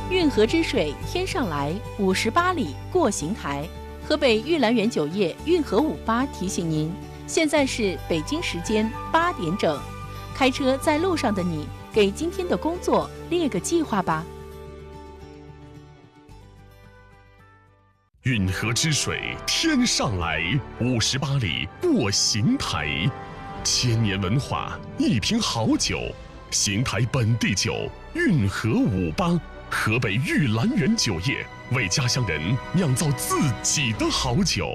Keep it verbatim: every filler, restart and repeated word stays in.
运河之水天上来，五十八里过邢台。河北玉兰园酒业运河五八提醒您，现在是北京时间八点整。开车在路上的你，给今天的工作列个计划吧。 运河之水天上来，五十八里过邢台。千年文化，一瓶好酒，邢台本地酒，运河五八，河北玉兰园酒业为家乡人酿造自己的好酒。